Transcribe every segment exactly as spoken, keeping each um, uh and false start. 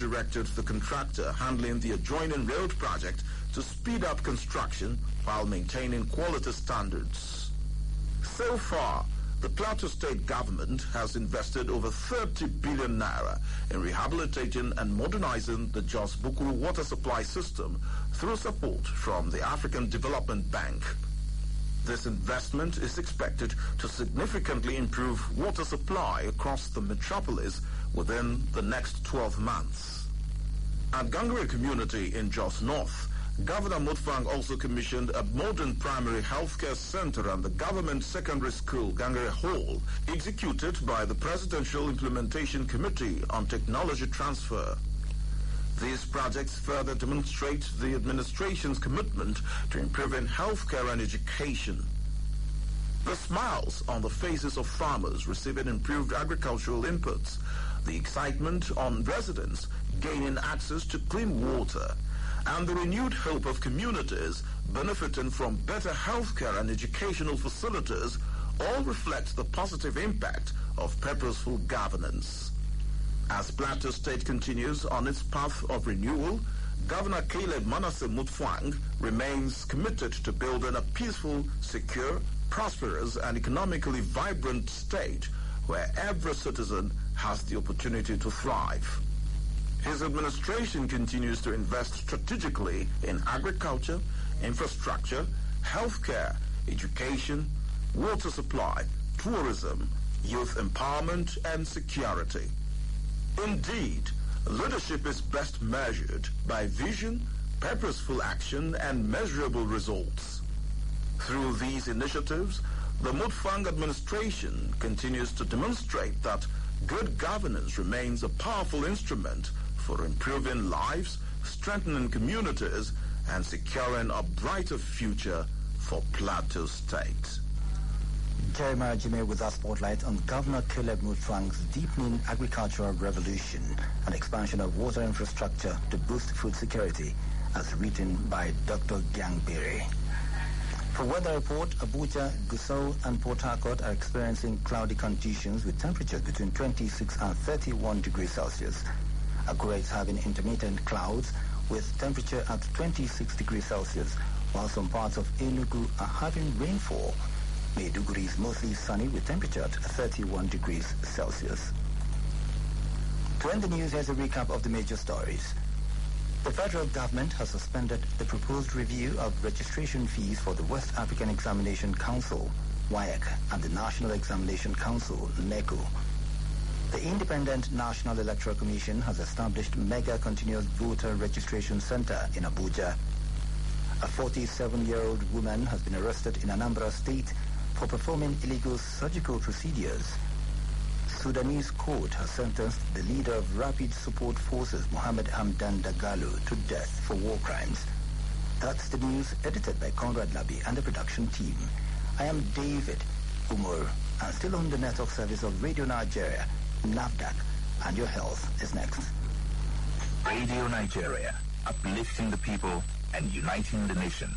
directed the contractor handling the adjoining road project to speed up construction while maintaining quality standards. So far, the Plateau State government has invested over thirty billion naira in rehabilitating and modernizing the Jos Bukuru water supply system through support from the African Development Bank. This investment is expected to significantly improve water supply across the metropolis within the next twelve months. At Gangare community in Jos North, Governor Mutfwang also commissioned a modern primary healthcare center and the government secondary school, Gangare Hall, executed by the Presidential Implementation Committee on Technology Transfer. These projects further demonstrate the administration's commitment to improving healthcare and education. The smiles on the faces of farmers receiving improved agricultural inputs, the excitement on residents gaining access to clean water, and the renewed hope of communities benefiting from better healthcare and educational facilities all reflect the positive impact of purposeful governance. As Plateau State continues on its path of renewal, Governor Caleb Manasseh Mutfwang remains committed to building a peaceful, secure, prosperous, and economically vibrant state where every citizen has the opportunity to thrive. His administration continues to invest strategically in agriculture, infrastructure, healthcare, education, water supply, tourism, youth empowerment, and security. Indeed, leadership is best measured by vision, purposeful action, and measurable results. Through these initiatives, the Mutfwang administration continues to demonstrate that good governance remains a powerful instrument for improving lives, strengthening communities, and securing a brighter future for Plateau State. Jeremiah Jime with our spotlight on Governor Caleb Mutfwang's deepening agricultural revolution and expansion of water infrastructure to boost food security, as written by Doctor Gyang Bere. For Weather Report, Abuja, Gusau, and Port Harcourt are experiencing cloudy conditions with temperatures between twenty-six and thirty-one degrees Celsius. Akure is having intermittent clouds with temperature at twenty-six degrees Celsius, while some parts of Enugu are having rainfall. Maiduguri is mostly sunny with temperature at thirty-one degrees Celsius. To end the news, here's a recap of the major stories. The federal government has suspended the proposed review of registration fees for the West African Examination Council, W A E C, and the National Examination Council, NECO. The Independent National Electoral Commission has established Mega Continuous Voter Registration Center in Abuja. A forty-seven-year-old woman has been arrested in Anambra State for performing illegal surgical procedures. Sudanese court has sentenced the leader of Rapid Support Forces, Mohammed Hamdan Dagalo, to death for war crimes. That's the news edited by Conrad Labi and the production team. I am David Umar, and still on the network service of Radio Nigeria, NAFDAC, and your health is next. Radio Nigeria, uplifting the people and uniting the nation.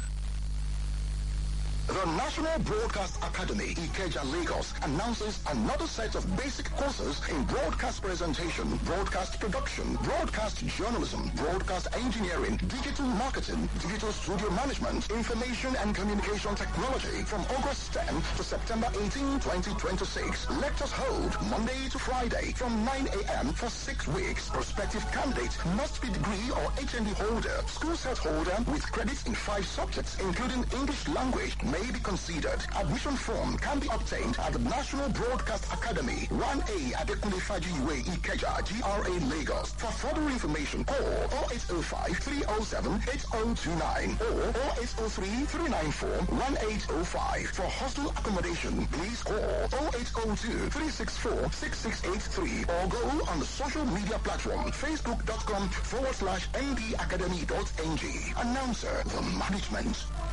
The National Broadcast Academy, Ikeja, Lagos, announces another set of basic courses in broadcast presentation, broadcast production, broadcast journalism, broadcast engineering, digital marketing, digital studio management, information and communication technology from August tenth to September eighteenth, twenty twenty-six. Lectures hold Monday to Friday from nine a.m. for six weeks. Prospective candidate must be degree or H N D holder, school set holder with credits in five subjects, including English language, may be considered. Admission form can be obtained at the National Broadcast Academy, one A Adekunle Fajiwe, Ikeja, G R A, Lagos. For further information, call oh eight oh five, three oh seven, eight oh two nine or oh eight oh three, three nine four, one eight oh five. For hostel accommodation, please call oh eight oh two, three six four, six six eight three or go on the social media platform facebook.com forward slash ndacademy.ng. Announcer, the management.